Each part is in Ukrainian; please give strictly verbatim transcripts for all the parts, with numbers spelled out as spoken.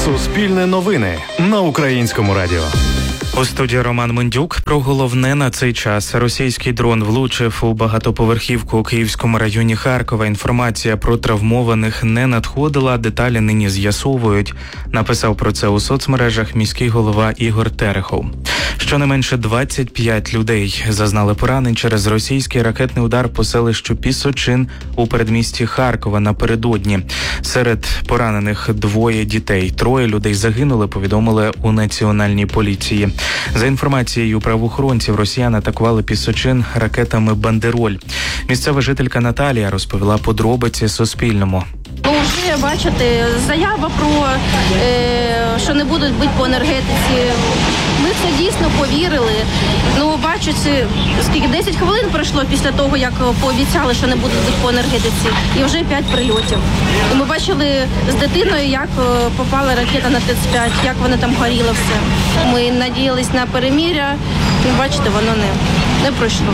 Суспільне новини на Українському радіо. У студії Роман Мендюк. Про головне на цей час. Російський дрон влучив у багатоповерхівку у Київському районі Харкова. Інформація про травмованих не надходила, деталі нині з'ясовують. Написав про це у соцмережах міський голова Ігор Терехов. Щонайменше двадцять п'ять людей зазнали поранень через російський ракетний удар по селищу Пісочин у передмісті Харкова напередодні. Серед поранених двоє дітей. Троє людей загинули, повідомили у Національній поліції. За інформацією правоохоронців, росіяни атакували Пісочин ракетами «Бандероль». Місцева жителька Наталія розповіла подробиці Суспільному. Ну, вже, бачите, заява про, е, що не будуть бити по енергетиці. Ми в це дійсно повірили. Ну, бачите, скільки, десять хвилин пройшло після того, як пообіцяли, що не будуть бити по енергетиці. І вже п'ять прильотів. І ми бачили з дитиною, як попала ракета на Т Ц п'ять, як вона там горіла все. Ми надіялись на перемир'я, і бачите, воно не, не пройшло.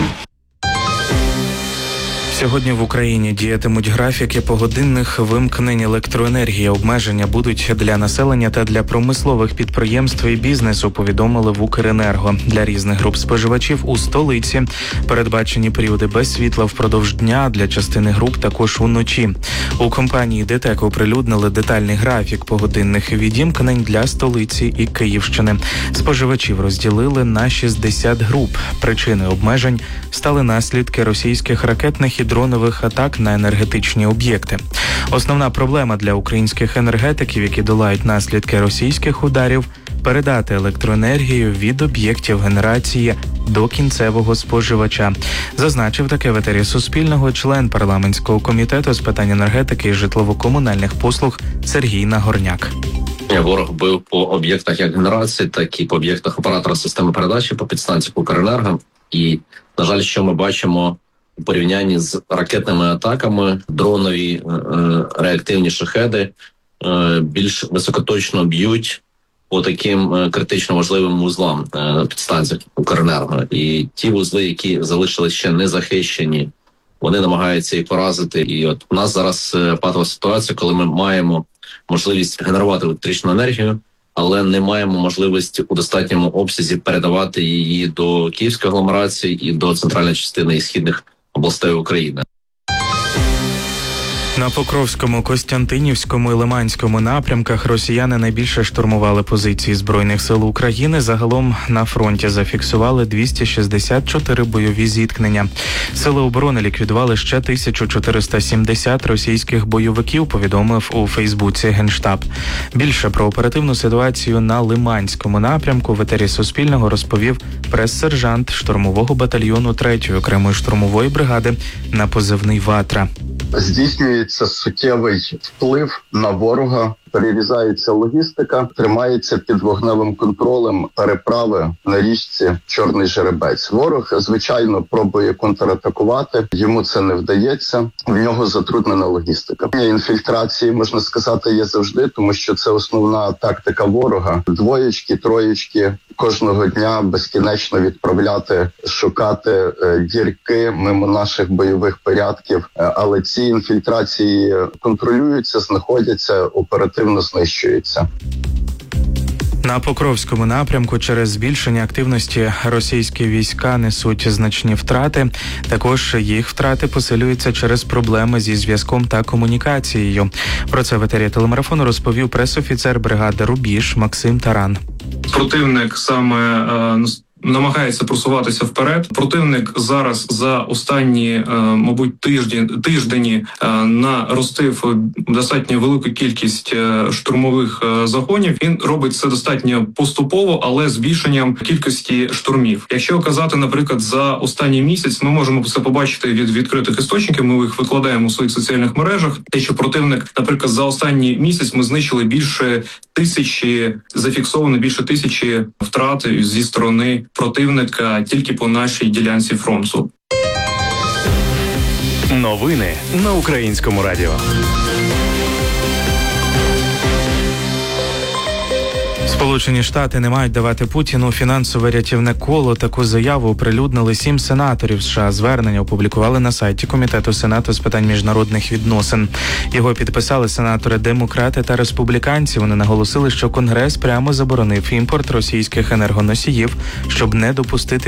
Сьогодні в Україні діятимуть графіки погодинних вимкнень електроенергії. Обмеження будуть для населення та для промислових підприємств і бізнесу, повідомили в Укренерго. Для різних груп споживачів у столиці передбачені періоди без світла впродовж дня, для частини груп також уночі. У компанії ДТЕК оприлюднили детальний графік погодинних відімкнень для столиці і Київщини. Споживачів розділили на шістдесят груп. Причини обмежень стали наслідки російських ракетних і дронових атак на енергетичні об'єкти. Основна проблема для українських енергетиків, які долають наслідки російських ударів, передати електроенергію від об'єктів генерації до кінцевого споживача. Зазначив таке в етері Суспільного член парламентського комітету з питань енергетики і житлово-комунальних послуг Сергій Нагорняк. Ворог бив по об'єктах як генерації, так і по об'єктах оператора системи передачі, по підстанціях Укренерго. І, на жаль, що ми бачимо у порівнянні з ракетними атаками, дронові е, реактивні шахеди е, більш високоточно б'ють по таким е, критично важливим вузлам е, підстанцій Укренерго. І ті вузли, які залишилися ще не захищені, вони намагаються їх поразити. І от у нас зараз е, патова ситуація, коли ми маємо можливість генерувати електричну енергію, але не маємо можливості у достатньому обсязі передавати її до Київської агломерації і до центральної частини і східних областей України. На Покровському, Костянтинівському і Лиманському напрямках росіяни найбільше штурмували позиції Збройних сил України. Загалом на фронті зафіксували двісті шістдесят чотири бойові зіткнення. Сили оборони ліквідували ще тисячу чотириста сімдесят російських бойовиків, повідомив у Фейсбуці Генштаб. Більше про оперативну ситуацію на Лиманському напрямку в етері Суспільного розповів прес-сержант штурмового батальйону третьої окремої штурмової бригади на позивний «Ватра». Здійснюється суттєвий вплив на ворога, перерізається логістика, тримається під вогневим контролем переправи на річці Чорний Жеребець. Ворог, звичайно, пробує контратакувати, йому це не вдається, в нього затруднена логістика. Інфільтрації, можна сказати, є завжди, тому що це основна тактика ворога. Двоєчки, троєчки кожного дня безкінечно відправляти, шукати е, дірки мимо наших бойових порядків, е, але ці інфільтрації контролюються, знаходяться, оперативно знищуються. На Покровському напрямку через збільшення активності російські війська несуть значні втрати. Також їх втрати посилюються через проблеми зі зв'язком та комунікацією. Про це в етері телемарафону розповів пресофіцер бригади «Рубіж» Максим Таран. Противник саме е, намагається просуватися вперед. Противник зараз за останні, е, мабуть, тиждень, тиждені е, наростив достатньо велику кількість е, штурмових е, загонів. Він робить це достатньо поступово, але збільшенням кількості штурмів. Якщо казати, наприклад, за останній місяць, ми можемо це побачити від відкритих істочників, ми їх викладаємо у своїх соціальних мережах. Те, що противник, наприклад, за останній місяць ми знищили більше тисячі, зафіксовано більше тисячі втрат зі сторони противника тільки по нашій ділянці фронту. Новини на Українському радіо. Сполучені Штати не мають давати Путіну фінансове рятівне коло. Таку заяву оприлюднили сім сенаторів США. Звернення опублікували на сайті Комітету Сенату з питань міжнародних відносин. Його підписали сенатори-демократи та республіканці. Вони наголосили, що Конгрес прямо заборонив імпорт російських енергоносіїв, щоб не допустити